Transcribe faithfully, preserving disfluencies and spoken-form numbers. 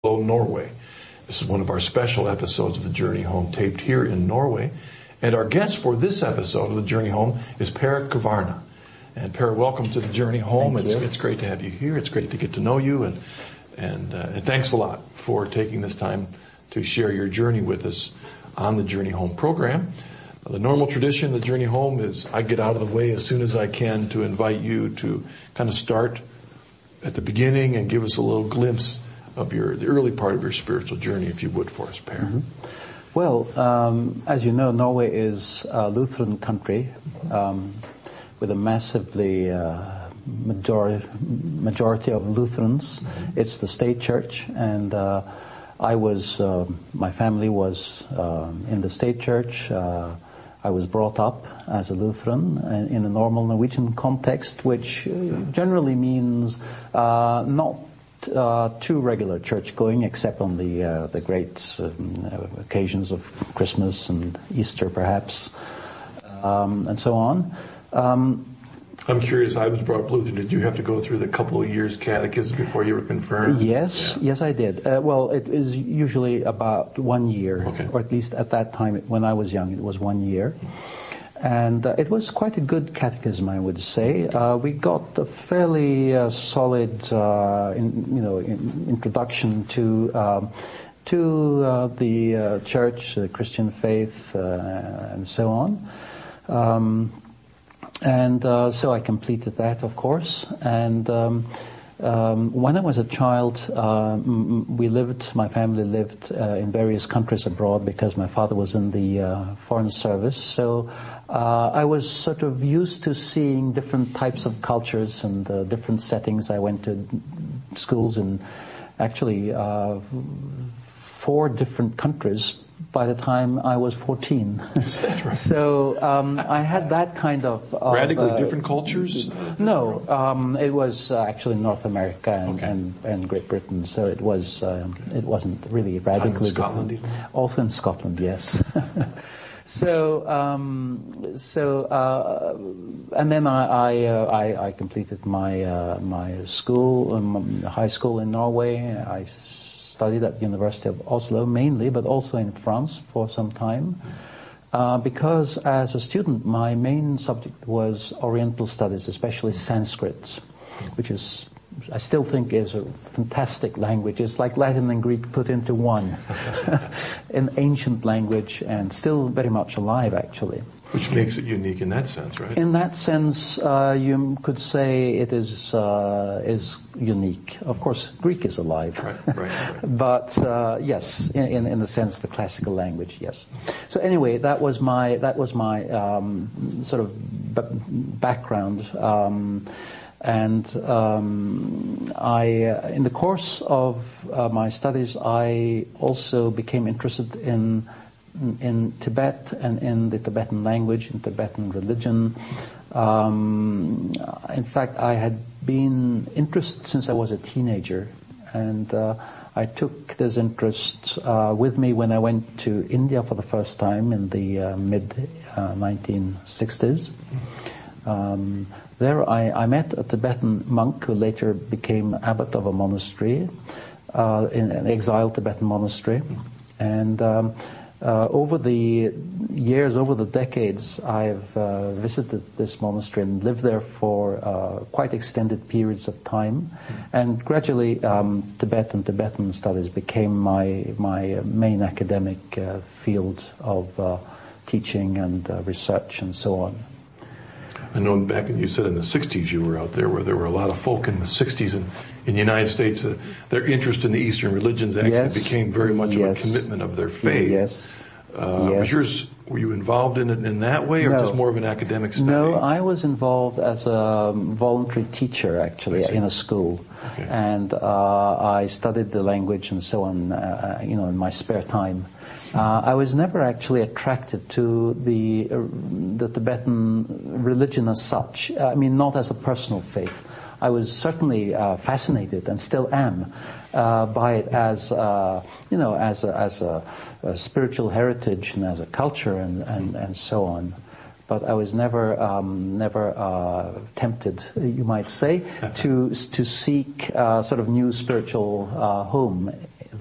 Norway. This is one of our special episodes of The Journey Home taped here in Norway. And our guest for this episode of The Journey Home is Per Kvarna. And Per, welcome to The Journey Home. It's, it's great to have you here. It's great to get to know you. And, and, uh, and thanks a lot for taking this time to share your journey with us on The Journey Home program. The normal tradition of The Journey Home is I get out of the way as soon as I can to invite you to kind of start at the beginning and give us a little glimpse of your the early part of your spiritual journey, if you would, for us, Per. Mm-hmm. Well, um, as you know, Norway is a Lutheran country um, with a massively uh, majority, majority of Lutherans. Mm-hmm. It's the state church, and uh, I was, uh, my family was uh, in the state church. Uh, I was brought up as a Lutheran in a normal Norwegian context, which generally means uh, not Uh, too regular church going, except on the uh, the great um, occasions of Christmas and Easter, perhaps, um, and so on. Um, I'm curious. I was brought up Lutheran. Did you have to go through the couple of years catechism before you were confirmed? Yes, yeah. yes, I did. Uh, well, it is usually about one year, okay. or at least at that time when I was young, it was one year. And uh, it was quite a good catechism, I would say. Uh, we got a fairly uh, solid, uh, in, you know, in, introduction to um, to uh, the uh, church, the Christian faith, uh, and so on. Um, and uh, so I completed that, of course. And um, um, when I was a child, uh, we lived, my family lived uh, in various countries abroad because my father was in the uh, foreign service. So Uh, I was sort of used to seeing different types of cultures and uh, different settings. I went to schools in actually uh, four different countries by the time I was fourteen. Is that right? So um, I had that kind of... of Radically uh, different cultures? No, um, it was uh, actually North America and, okay. and, and Great Britain. So it was um, it wasn't really radically in Scotland different. Also in Scotland, yes. So, um, so, uh, and then I, I, uh, I, I completed my, uh, my school, um, high school in Norway. I studied at the University of Oslo mainly, but also in France for some time. Uh, because as a student, my main subject was Oriental studies, especially Sanskrit, which is, I still think is a fantastic language. It's like Latin and Greek put into one. An ancient language and still very much alive, actually. Which makes it unique in that sense, right? In that sense, uh, you could say it is uh, is unique. Of course, Greek is alive. Right, right, right. But uh, yes, in, in in the sense of a classical language, yes. So anyway, that was my that was my um, sort of b- background. Um, And um, I, uh, in the course of uh, my studies, I also became interested in in Tibet and in the Tibetan language and Tibetan religion. Um, in fact, I had been interested since I was a teenager, and uh, I took this interest uh, with me when I went to India for the first time in the uh, mid uh, nineteen sixties. Um, There I, I met a Tibetan monk who later became abbot of a monastery, uh, in an exiled Tibetan monastery. And um, uh, over the years, over the decades, I've uh, visited this monastery and lived there for uh, quite extended periods of time. And gradually, um, Tibet and Tibetan studies became my my main academic uh, field of uh, teaching and uh, research and so on. I know back in, you said in the sixties you were out there, where there were a lot of folk in the sixties in, in the United States. Uh, their interest in the Eastern religions actually yes. became very much yes. of a commitment of their faith. Yes. Uh, yes. Was yours, were you involved in it in that way, or no. just more of an academic study? No, I was involved as a voluntary teacher, actually, in a school. Okay. And uh, I studied the language and so on, uh, you know, in my spare time. Uh, I was never actually attracted to the uh, the Tibetan religion as such. I mean, not as a personal faith. I was certainly uh, fascinated and still am uh, by it as uh, you know, as a, as a, a spiritual heritage and as a culture and and, and so on. but I was never um, never uh, tempted, you might say, to to seek uh, sort of new spiritual uh, home